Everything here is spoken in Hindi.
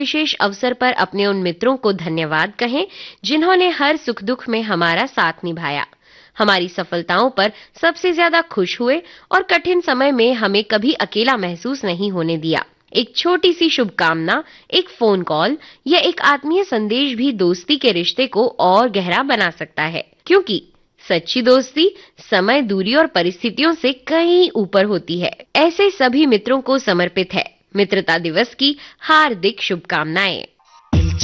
विशेष अवसर पर अपने उन मित्रों को धन्यवाद कहें जिन्होंने हर सुख दुख में हमारा साथ निभाया, हमारी सफलताओं पर सबसे ज्यादा खुश हुए और कठिन समय में हमें कभी अकेला महसूस नहीं होने दिया। एक छोटी सी शुभकामना, एक फोन कॉल या एक आत्मीय संदेश भी दोस्ती के रिश्ते को और गहरा बना सकता है, क्योंकि सच्ची दोस्ती समय, दूरी और परिस्थितियों से कहीं ऊपर होती है। ऐसे सभी मित्रों को समर्पित है मित्रता दिवस की हार्दिक शुभकामनाएं।